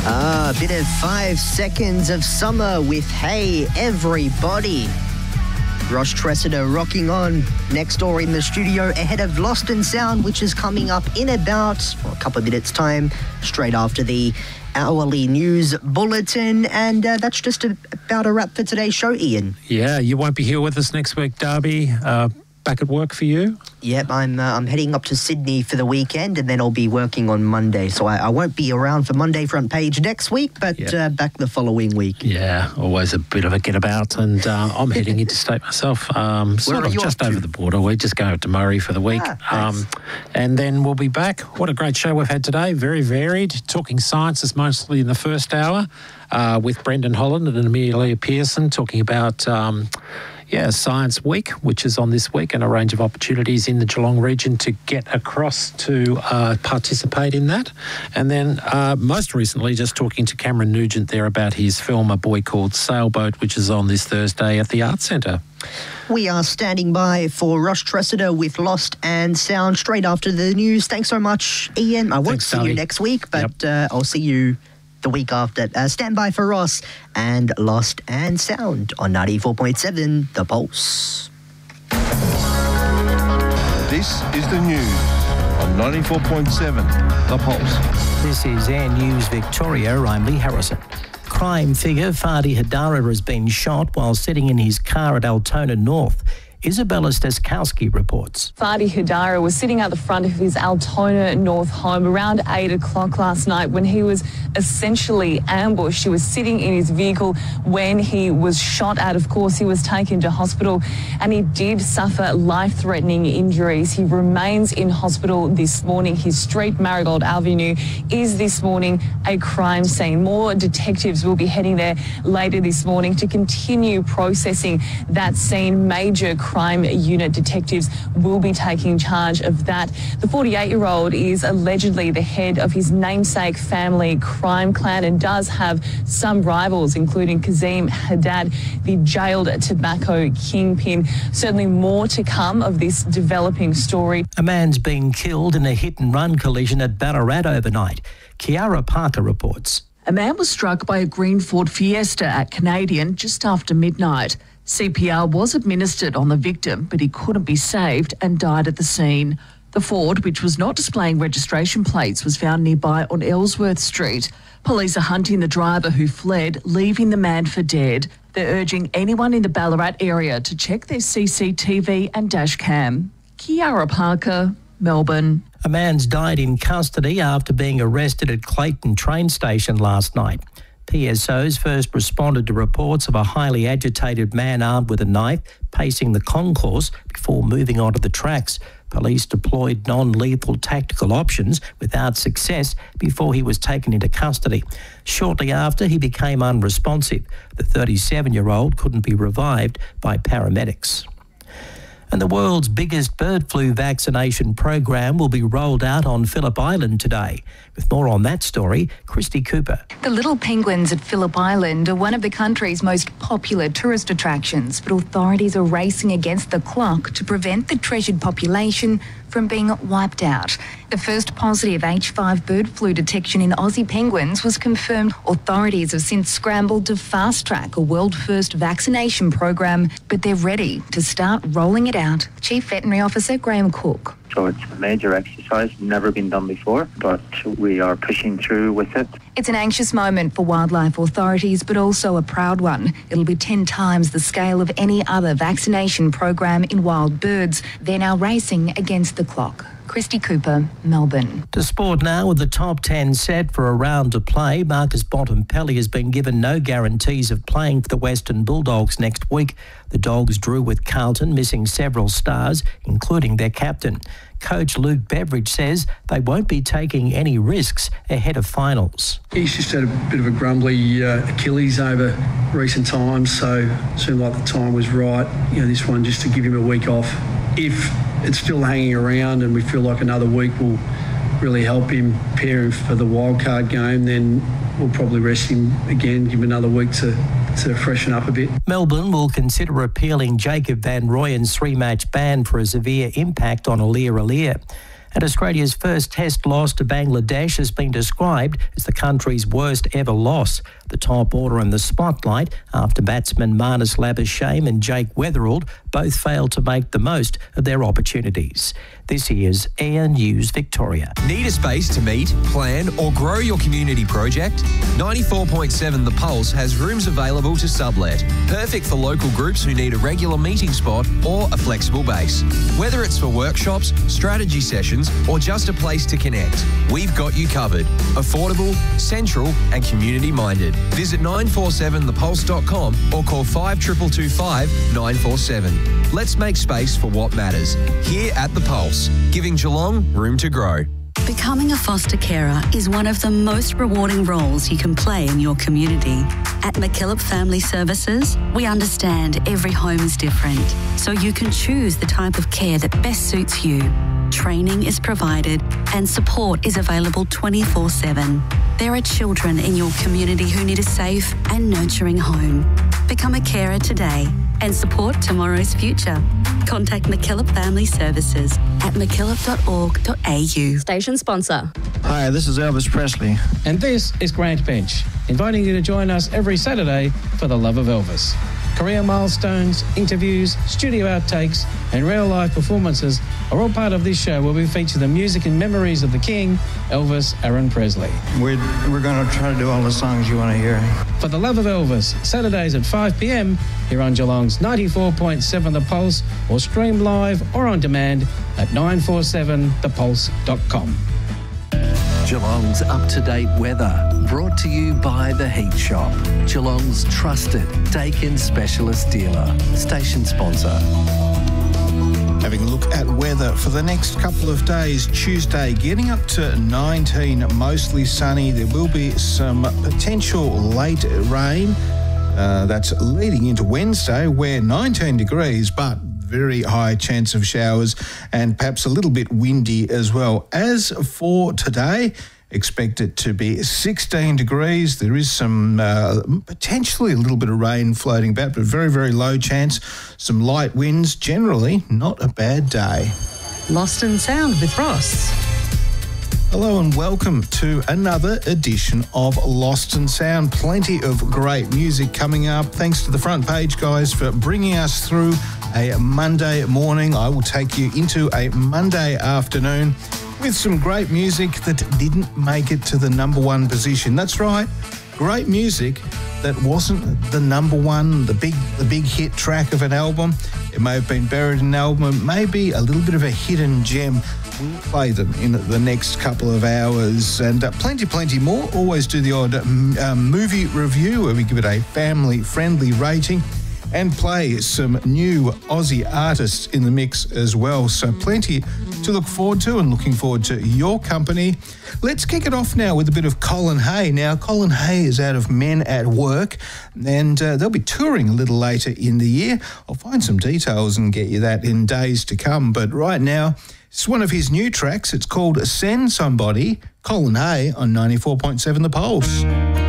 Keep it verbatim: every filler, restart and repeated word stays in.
Ah, a bit of five seconds of summer with Hey Everybody. Ross Tressida rocking on next door in the studio ahead of Lost and Sound, which is coming up in about well, a couple of minutes' time, straight after the hourly news bulletin. And uh, that's just a, about a wrap for today's show, Ian. Yeah, you won't be here with us next week, Darby. Uh, back at work for you? Yep, I'm uh, I'm heading up to Sydney for the weekend, and then I'll be working on Monday. So I, I won't be around for Monday front page next week, but yep. uh, back the following week. Yeah, always a bit of a get about, and uh, I'm heading interstate myself. Um, sort of just over the border. We're just going to Murray for the week, ah, nice. um, and then we'll be back. What a great show we've had today! Very varied. Talking science is mostly in the first hour uh, with Brendan Holland and Amelia Pearson talking about. Um, Yeah, Science Week, which is on this week, and a range of opportunities in the Geelong region to get across to uh, participate in that. And then uh, most recently, just talking to Cameron Nugent there about his film A Boy Called Sailboat, which is on this Thursday at the Arts Centre. We are standing by for Ross Tressida with Lost and Sound straight after the news. Thanks so much, Ian. I won't Thanks, see Darby. you next week, but yep. uh, I'll see you the week after. Uh, stand by for Ross and Lost and Sound on ninety-four point seven The Pulse. This is the news on ninety-four point seven The Pulse. This is Air News Victoria. I'm Lee Harrison. Crime figure Fadi Hadara has been shot while sitting in his car at Altona North. Isabella Steskowski reports. Fadi Hadara was sitting out the front of his Altona North home around eight o'clock last night when he was essentially ambushed. He was sitting in his vehicle when he was shot at. Of course, he was taken to hospital and he did suffer life-threatening injuries. He remains in hospital this morning. His street, Marigold Avenue, is this morning a crime scene. More detectives will be heading there later this morning to continue processing that scene. Major crime Crime unit detectives will be taking charge of that. The forty-eight-year-old is allegedly the head of his namesake family crime clan and does have some rivals, including Kazim Haddad, the jailed tobacco kingpin. Certainly more to come of this developing story. A man's been killed in a hit-and-run collision at Ballarat overnight. Kiara Parker reports. A man was struck by a green Ford Fiesta at Canadian just after midnight. C P R was administered on the victim, but he couldn't be saved and died at the scene. The Ford, which was not displaying registration plates, was found nearby on Ellsworth Street. Police are hunting the driver who fled, leaving the man for dead. They're urging anyone in the Ballarat area to check their C C T V and dash cam. Kiara Parker, Melbourne. A man's died in custody after being arrested at Clayton train station last night. P S Os first responded to reports of a highly agitated man armed with a knife pacing the concourse before moving onto the tracks. Police deployed non-lethal tactical options without success before he was taken into custody. Shortly after, he became unresponsive. The thirty-seven-year-old couldn't be revived by paramedics. And the world's biggest bird flu vaccination program will be rolled out on Phillip Island today. With more on that story, Christy Cooper. The little penguins at Phillip Island are one of the country's most popular tourist attractions, but authorities are racing against the clock to prevent the treasured population from being wiped out. The first positive H five bird flu detection in Aussie penguins was confirmed. Authorities have since scrambled to fast-track a world-first vaccination program, but they're ready to start rolling it out. Chief Veterinary Officer Graham Cook. So it's a major exercise, never been done before, but we are pushing through with it. It's an anxious moment for wildlife authorities, but also a proud one. It'll be ten times the scale of any other vaccination program in wild birds. They're now racing against the clock. Christy Cooper, Melbourne. To sport now with the top ten set for a round to play. Marcus Bontempelli has been given no guarantees of playing for the Western Bulldogs next week. The Dogs drew with Carlton, missing several stars, including their captain. Coach Luke Beveridge says they won't be taking any risks ahead of finals. He's just had a bit of a grumbly uh, Achilles over recent times, so it seemed like the time was right. You know, this one just to give him a week off. If it's still hanging around and we feel like another week will really help him prepare him for the wildcard game, then we'll probably rest him again, give him another week to, to freshen up a bit. Melbourne will consider appealing Jacob Van Rooyen's three-match ban for a severe impact on Aliir Aliir. And Australia's first Test loss to Bangladesh has been described as the country's worst ever loss. The top order in the spotlight after batsmen Marnus Labuschagne and Jake Weatherald both failed to make the most of their opportunities. This is Air News Victoria. Need a space to meet, plan or grow your community project? ninety-four point seven The Pulse has rooms available to sublet. Perfect for local groups who need a regular meeting spot or a flexible base. Whether it's for workshops, strategy sessions or just a place to connect, we've got you covered. Affordable, central and community minded. Visit nine four seven the pulse dot com or call five two two two five nine four seven. Let's make space for what matters. Here at The Pulse, giving Geelong room to grow. Becoming a foster carer is one of the most rewarding roles you can play in your community. At MacKillop Family Services, we understand every home is different, so you can choose the type of care that best suits you. Training is provided and support is available twenty-four seven. There are children in your community who need a safe and nurturing home. Become a carer today and support tomorrow's future. Contact MacKillop Family Services at mackillop dot org dot a u. Station sponsor. Hi, this is Elvis Presley. And this is Grant Bench, inviting you to join us every Saturday for the love of Elvis. Career milestones, interviews, studio outtakes and real-life performances are all part of this show where we feature the music and memories of the King, Elvis Aaron Presley. We're, we're going to try to do all the songs you want to hear. For the love of Elvis, Saturdays at five p m here on Geelong's ninety-four point seven The Pulse, or stream live or on demand at nine four seven the pulse dot com. Geelong's up-to-date weather, brought to you by The Heat Shop, Geelong's trusted Dakin specialist dealer. Station sponsor. Having a look at weather for the next couple of days. Tuesday getting up to nineteen, mostly sunny. There will be some potential late rain. Uh, that's leading into Wednesday, where nineteen degrees, but very high chance of showers and perhaps a little bit windy as well. As for today, expect it to be sixteen degrees. There is some uh, potentially a little bit of rain floating about, but very, very low chance. Some light winds. Generally, not a bad day. Lost and Sound with Ross. Hello and welcome to another edition of Lost and Sound. Plenty of great music coming up. Thanks to the Front Page guys for bringing us through a Monday morning. I will take you into a Monday afternoon with some great music that didn't make it to the number one position. That's right, great music that wasn't the number one, the big the big hit track of an album. It may have been buried in an album, maybe a little bit of a hidden gem. We'll play them in the next couple of hours, and uh, plenty, plenty more. Always do the odd um, um, movie review where we give it a family-friendly rating and play some new Aussie artists in the mix as well. So plenty to look forward to, and looking forward to your company. Let's kick it off now with a bit of Colin Hay. Now, Colin Hay is out of Men at Work, and uh, they'll be touring a little later in the year. I'll find some details and get you that in days to come. But right now, it's one of his new tracks. It's called Send Somebody. Colin Hay on ninety-four point seven The Pulse.